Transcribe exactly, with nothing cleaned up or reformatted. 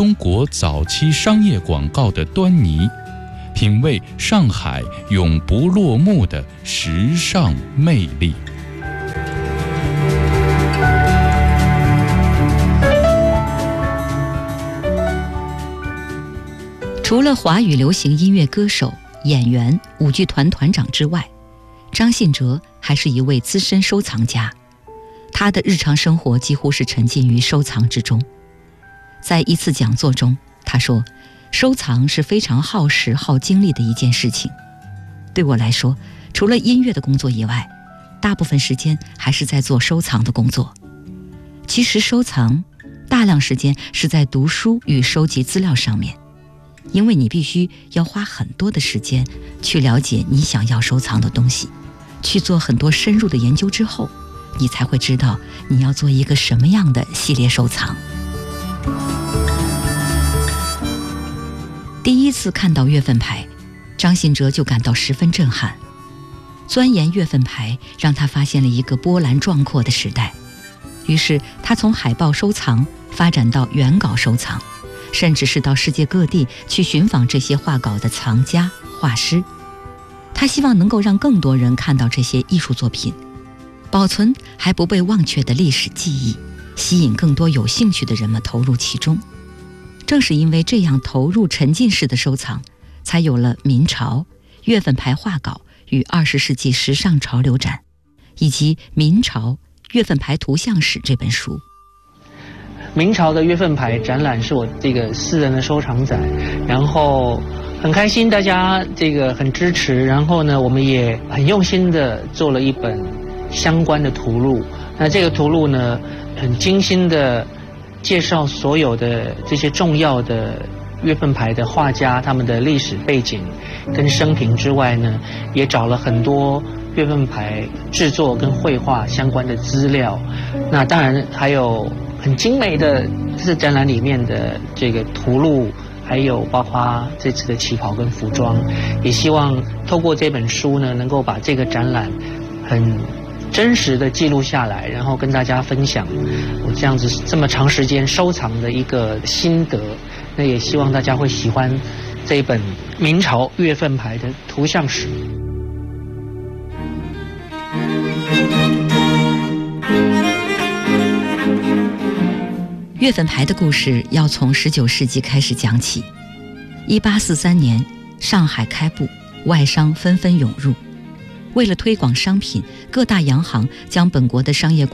中国早期商业广告的端倪，品味上海永不落幕的时尚魅力。 除了华语流行音乐歌手、演员、舞剧团团长之外，张信哲还是一位资深收藏家。他的日常生活几乎是沉浸于收藏之中。在一次讲座中，他说，收藏是非常耗时耗精力的一件事情。对我来说，除了音乐的工作以外，大部分时间还是在做收藏的工作。其实收藏大量时间是在读书与收集资料上面，因为你必须要花很多的时间去了解你想要收藏的东西，去做很多深入的研究之后，你才会知道你要做一个什么样的系列收藏。第一次看到月份牌，张信哲就感到十分震撼。钻研月份牌让他发现了一个波澜壮阔的时代，于是他从海报收藏发展到原稿收藏，甚至是到世界各地去寻访这些画稿的藏家、画师。他希望能够让更多人看到这些艺术作品，保存还不被忘却的历史记忆，吸引更多有兴趣的人们投入其中。正是因为这样投入沉浸式的收藏，才有了明朝月份牌画稿与二十世纪时尚潮流展，以及明朝月份牌图像史这本书。 明朝的月份牌展览是我这个私人的收藏展，然后很开心大家这个很支持，然后呢我们也很用心的做了一本相关的图录。那这个图录呢很精心的介绍所有的这些重要的月份牌的画家他们的历史背景跟生平之外呢，也找了很多月份牌制作跟绘画相关的资料。那当然还有很精美的这次展览里面的这个图录，还有包括这次的旗袍跟服装，也希望透过这本书呢，能够把这个展览很真实的记录下来，然后跟大家分享我这样子这么长时间收藏的一个心得。那也希望大家会喜欢这一本明朝月份牌的图像史。 月份牌的故事要从十九世纪开始讲起。一八四三年，上海开埠，外商纷纷涌入。为了推广商品，各大洋行将本国的商业